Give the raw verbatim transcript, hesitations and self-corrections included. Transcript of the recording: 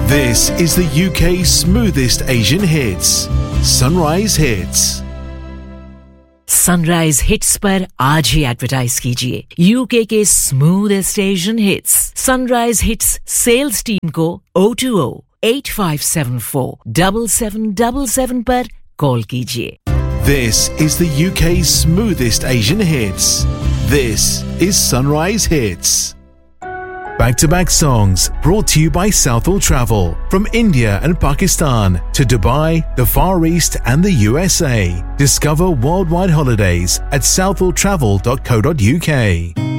This is the U K's smoothest Asian hits. Sunrise Hits. Sunrise hits पर आज ही advertise कीजिए UK के smoothest Asian hits sunrise hits sales team को O two O eight five seven four seven seven seven seven पर call कीजिए. This is the U K's smoothest Asian hits. This is Sunrise Hits. Back-to-back songs brought to you by Southall Travel. From India and Pakistan to Dubai, the Far East and the U S A. Discover worldwide holidays at southall travel dot co dot U K.